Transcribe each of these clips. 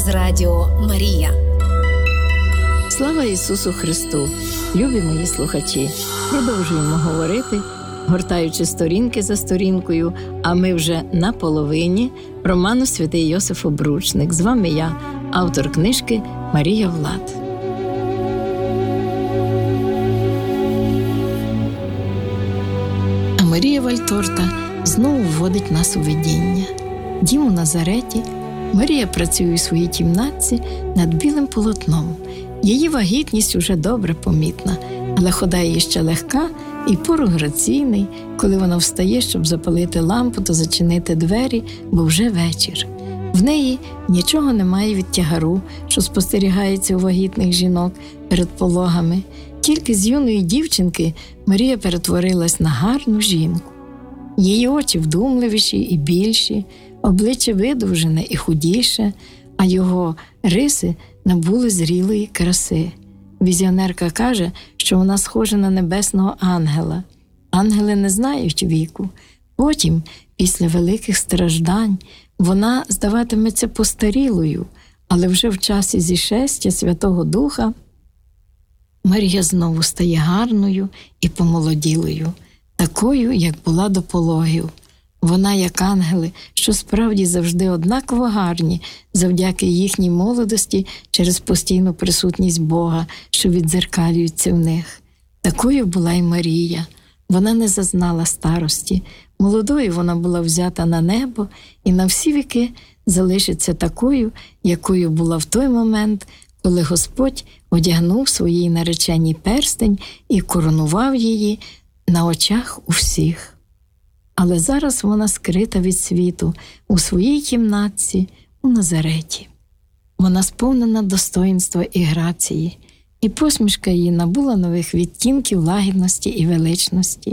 Радіо Марія. Слава Ісусу Христу! Любі мої слухачі! Продовжуємо говорити, гортаючи сторінки за сторінкою, а ми вже на половині роману «Святий Йосиф Обручник». З вами я, автор книжки Марія Влад. А Марія Вальторта знову вводить нас у видіння. Дім у Назареті. Марія працює у своїй кімнатці над білим полотном. Її вагітність уже добре помітна, але хода її ще легка і порух граційний. Коли вона встає, щоб запалити лампу та зачинити двері, бо вже вечір. В неї нічого немає від тягару, що спостерігається у вагітних жінок перед пологами. Тільки з юної дівчинки Марія перетворилась на гарну жінку. Її очі вдумливіші і більші, обличчя видовжене і худіше, а його риси набули зрілої краси. Візіонерка каже, що вона схожа на небесного ангела. Ангели не знають віку. Потім, після великих страждань, вона здаватиметься постарілою, але вже в часі зішестя Святого Духа Марія знову стає гарною і помолоділою, такою, як була до пологів. Вона, як ангели, що справді завжди однаково гарні, завдяки їхній молодості через постійну присутність Бога, що віддзеркалюється в них. Такою була й Марія. Вона не зазнала старості. Молодою вона була взята на небо і на всі віки залишиться такою, якою була в той момент, коли Господь одягнув своїй нареченій перстень і коронував її на очах у всіх. Але зараз вона скрита від світу у своїй кімнатці у Назареті. Вона сповнена достоїнства і грації, і посмішка її набула нових відтінків лагідності і величності.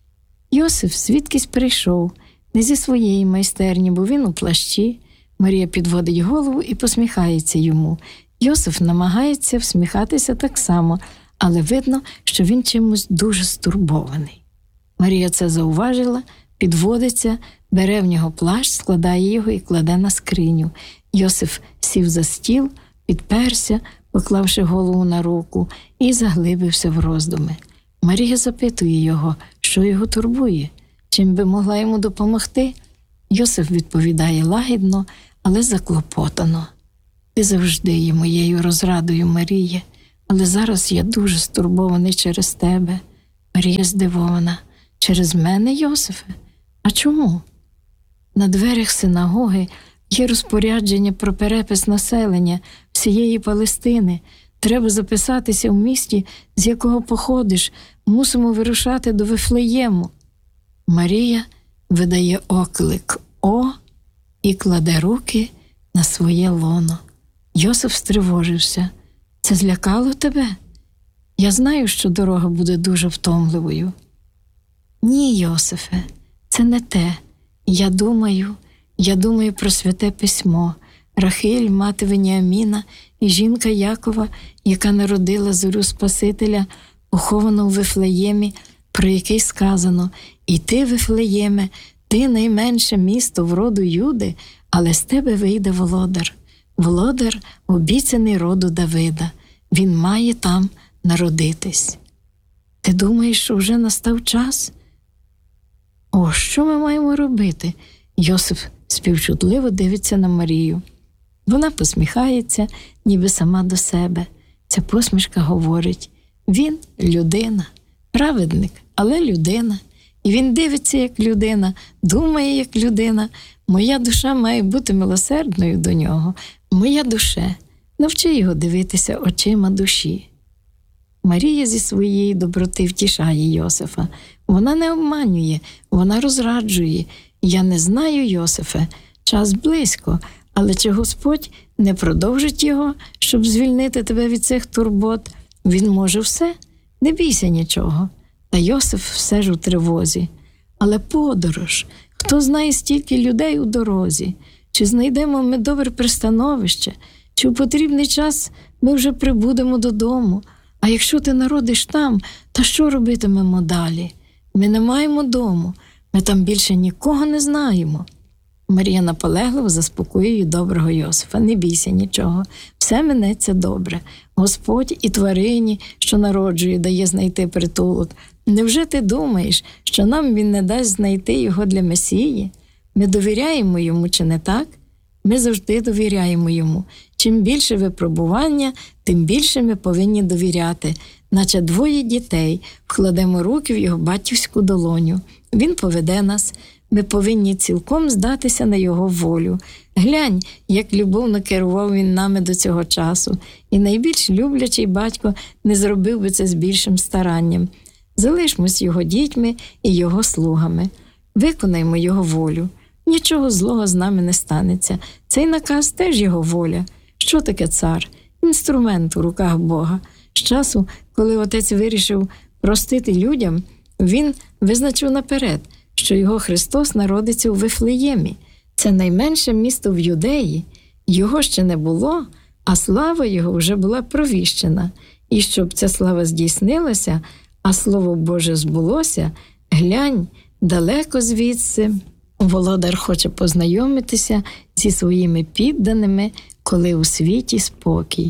Йосиф звідкись прийшов, не зі своєї майстерні, бо він у плащі. Марія підводить голову і посміхається йому. Йосиф намагається всміхатися так само, але видно, що він чимось дуже стурбований. Марія це зауважила, підводиться, бере в нього плащ, складає його і кладе на скриню. Йосиф сів за стіл, підперся, поклавши голову на руку, і заглибився в роздуми. Марія запитує його, що його турбує, чим би могла йому допомогти. Йосиф відповідає лагідно, але заклопотано. «Ти завжди є моєю розрадою, Маріє, але зараз я дуже стурбований через тебе». Марія здивована. «Через мене, Йосифе? А чому?» На дверях синагоги є розпорядження про перепис населення всієї Палестини. Треба записатися в місті, з якого походиш. Мусимо вирушати до Вифлеєму. Марія видає оклик «О» і кладе руки на своє лоно. Йосиф стривожився. «Це злякало тебе? Я знаю, що дорога буде дуже втомливою». «Ні, Йосифе, це не те. Я думаю про Святе Письмо. Рахиль, мати Веніаміна і жінка Якова, яка народила зорю Спасителя, поховану в Вифлеємі, про який сказано: «І ти, Вифлеєме, ти найменше місто в роду Юди, але з тебе вийде володар. Володар, обіцяний роду Давида. Він має там народитись». «Ти думаєш, що вже настав час?» «О, що ми маємо робити?» Йосиф співчутливо дивиться на Марію. Вона посміхається, ніби сама до себе. Ця посмішка говорить: він людина, праведник, але людина. І він дивиться як людина, думає як людина. Моя душа має бути милосердною до нього. Моя душе, навчи його дивитися очима душі. Марія зі своєї доброти втішає Йосифа. Вона не обманює, вона розраджує. «Я не знаю, Йосифе, час близько, але чи Господь не продовжить його, щоб звільнити тебе від цих турбот? Він може все, не бійся нічого». Та Йосиф все ж у тривозі. «Але подорож, хто знає стільки людей у дорозі? Чи знайдемо ми добре пристановище? Чи в потрібний час ми вже прибудемо додому? А якщо ти народиш там, то що робитимемо далі? Ми не маємо дому, ми там більше нікого не знаємо». Марія наполегливо заспокоює доброго Йосифа. Не бійся нічого, все минеться добре. Господь і тварині, що народжує, дає знайти притулок. Невже ти думаєш, що нам він не дасть знайти його для Месії? Ми довіряємо йому, чи не так? Ми завжди довіряємо йому. Чим більше випробування, тим більше ми повинні довіряти. Наче двоє дітей вкладемо руки в його батьківську долоню. Він поведе нас. Ми повинні цілком здатися на його волю. Глянь, як любовно керував він нами до цього часу. І найбільш люблячий батько не зробив би це з більшим старанням. Залишмось його дітьми і його слугами. Виконаймо його волю. Нічого злого з нами не станеться. Цей наказ теж його воля. Що таке цар? Інструмент у руках Бога. З часу, коли отець вирішив простити людям, він визначив наперед, що його Христос народиться у Вифлеємі. Це найменше місто в Юдеї. Його ще не було, а слава його вже була провіщена. І щоб ця слава здійснилася, а Слово Боже збулося, глянь, далеко звідси володар хоче познайомитися зі своїми підданими, коли у світі спокій.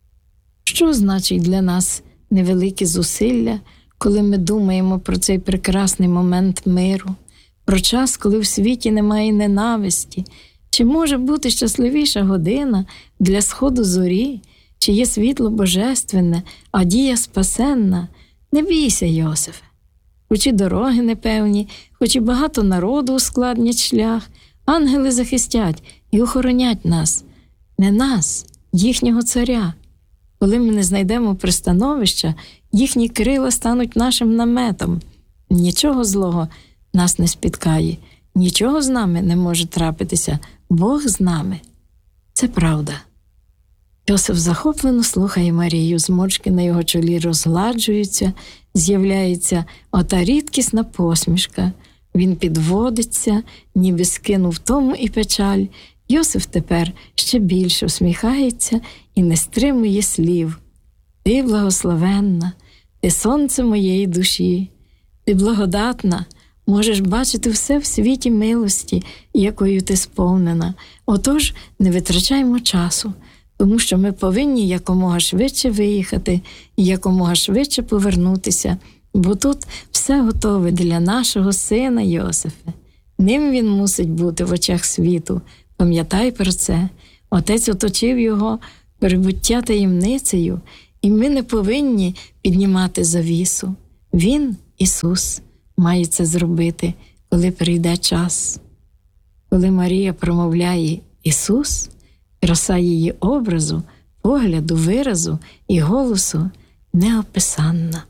Що значить для нас невеликі зусилля, коли ми думаємо про цей прекрасний момент миру, про час, коли в світі немає ненависті? Чи може бути щасливіша година для сходу зорі, чи є світло божественне, а дія спасенна? Не бійся, Йосифе. Хоч і дороги непевні, хоч і багато народу ускладнять шлях, ангели захистять і охоронять нас. Не нас, їхнього царя. Коли ми не знайдемо пристановища, їхні крила стануть нашим наметом. Нічого злого нас не спіткає, нічого з нами не може трапитися. Бог з нами. Це правда. Йосиф захоплено слухає Марію, зморшки на його чолі розгладжуються, з'являється ота рідкісна посмішка. Він підводиться, ніби скинув тому і печаль. Йосиф тепер ще більше усміхається і не стримує слів. Ти благословенна, ти сонце моєї душі, ти благодатна, можеш бачити все в світі милості, якою ти сповнена. Отож, не витрачаймо часу, тому що ми повинні якомога швидше виїхати і якомога швидше повернутися, бо тут все готове для нашого сина Йосифа. Ним він мусить бути в очах світу. Пам'ятай про це. Отець оточив його прибуття таємницею, і ми не повинні піднімати завісу. Він, Ісус, має це зробити, коли прийде час. Коли Марія промовляє «Ісус», краса її образу, погляду, виразу і голосу неописанна.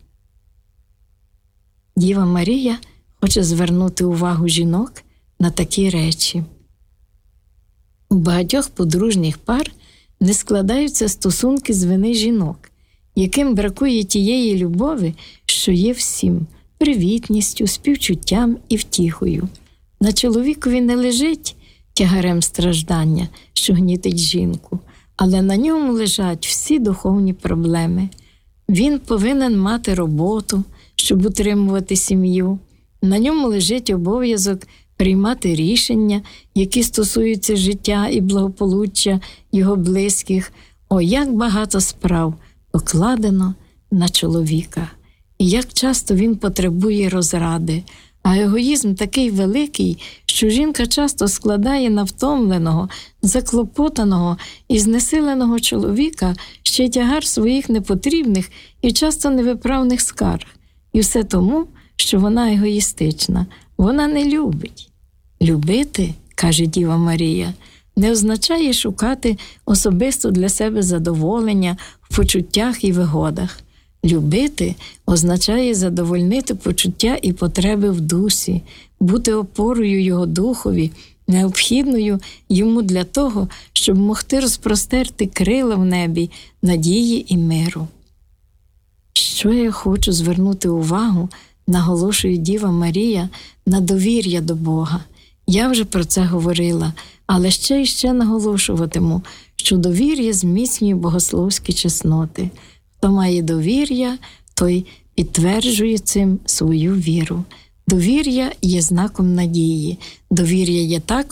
Діва Марія хоче звернути увагу жінок на такі речі. У багатьох подружніх пар не складаються стосунки з вини жінок, яким бракує тієї любові, що є всім – привітністю, співчуттям і втіхою. На чоловікові не лежить тягарем страждання, що гнітить жінку, але на ньому лежать всі духовні проблеми. Він повинен мати роботу, щоб утримувати сім'ю. На ньому лежить обов'язок приймати рішення, які стосуються життя і благополуччя його близьких. О, як багато справ покладено на чоловіка. І як часто він потребує розради. А егоїзм такий великий, що жінка часто складає на втомленого, заклопотаного і знесиленого чоловіка ще й тягар своїх непотрібних і часто невиправних скарг. І все тому, що вона егоїстична, вона не любить. Любити, каже Діва Марія, не означає шукати особисто для себе задоволення в почуттях і вигодах. Любити означає задовольнити почуття і потреби в дусі, бути опорою його духові, необхідною йому для того, щоб могти розпростерти крила в небі, надії і миру. Що я хочу звернути увагу, наголошує Діва Марія, на довір'я до Бога. Я вже про це говорила, але ще і ще наголошуватиму, що довір'я зміцнює богословські чесноти. Хто має довір'я, той підтверджує цим свою віру. Довір'я є знаком надії. Довір'я є також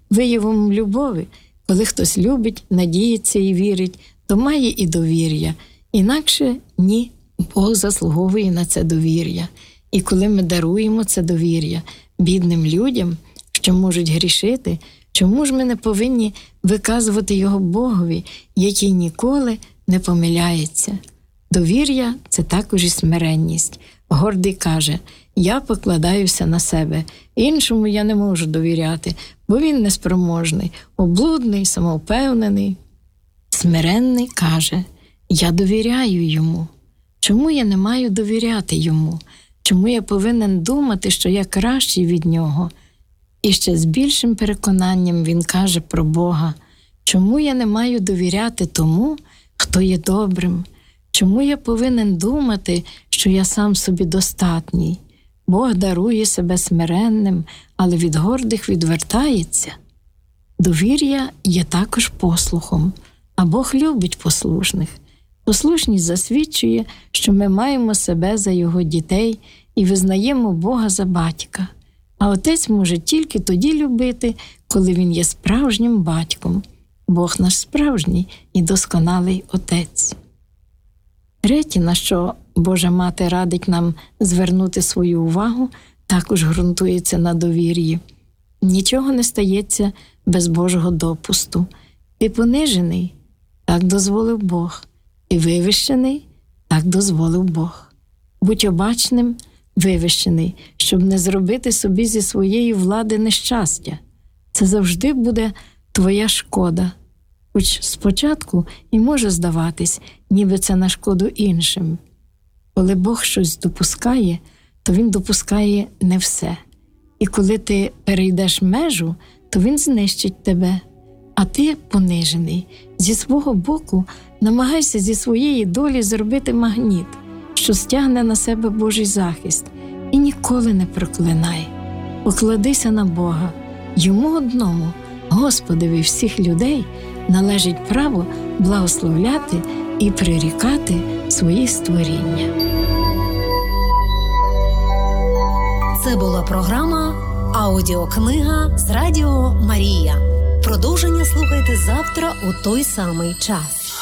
виявом любові. Коли хтось любить, надіється і вірить, то має і довір'я. Інакше ні, Бог заслуговує на це довір'я. І коли ми даруємо це довір'я бідним людям, що можуть грішити, чому ж ми не повинні виказувати його Богові, який ніколи не помиляється? Довір'я – це також і смиренність. Гордий каже: «Я покладаюся на себе, іншому я не можу довіряти, бо він неспроможний, облудний, самовпевнений». Смиренний каже: «Я довіряю йому». Чому я не маю довіряти йому? Чому я повинен думати, що я кращий від нього? І ще з більшим переконанням він каже про Бога: чому я не маю довіряти тому, хто є добрим? Чому я повинен думати, що я сам собі достатній? Бог дарує себе смиренним, але від гордих відвертається. Довір'я є також послухом, а Бог любить послушних. Послушність засвідчує, що ми маємо себе за його дітей і визнаємо Бога за батька. А отець може тільки тоді любити, коли він є справжнім батьком. Бог наш справжній і досконалий отець. Третє, на що Божа Мати радить нам звернути свою увагу, також ґрунтується на довір'ї. Нічого не стається без Божого допусту. Ти понижений – так дозволив Бог. Ти вивищений – так дозволив Бог. Будь обачним, вивищений, щоб не зробити собі зі своєї влади нещастя. Це завжди буде твоя шкода. Хоч спочатку і може здаватись, ніби це на шкоду іншим. Коли Бог щось допускає, то Він допускає не все. І коли ти перейдеш межу, то Він знищить тебе. А ти понижений. Зі свого боку намагайся зі своєї долі зробити магніт, що стягне на себе Божий захист. І ніколи не проклинай. Покладися на Бога. Йому одному, Господові всіх людей, належить право благословляти і прирікати свої створіння. Це була програма «Аудіокнига з Радіо Марія». Продовження слухайте завтра у той самий час.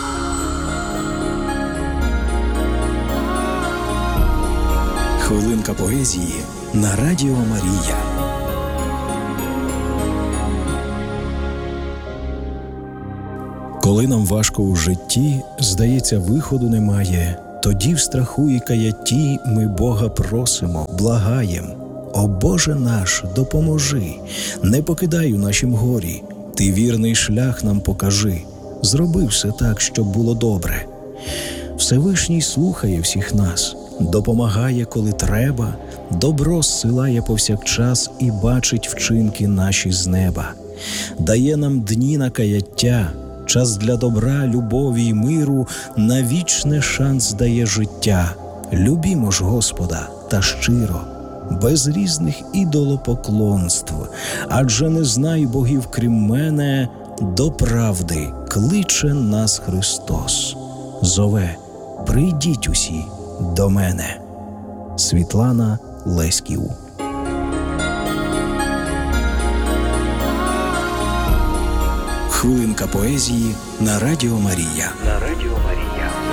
Хвилинка поезії на Радіо Марія. Коли нам важко у житті, здається, виходу немає, тоді в страху і каятті ми Бога просимо, благаєм: «О Боже наш, допоможи, не покидай у нашім горі, Ти вірний шлях нам покажи, зроби все так, щоб було добре». Всевишній слухає всіх нас, допомагає, коли треба, добро зсилає повсякчас і бачить вчинки наші з неба. Дає нам дні на каяття, час для добра, любові й миру, на вічне шанс дає життя. Любімо ж Господа та щиро, без різних ідолопоклонств, адже не знаю богів крім мене, до правди кличе нас Христос. Зове: прийдіть усі до мене. Світлана Леськів. Хвилинка поезії на Радіо Марія.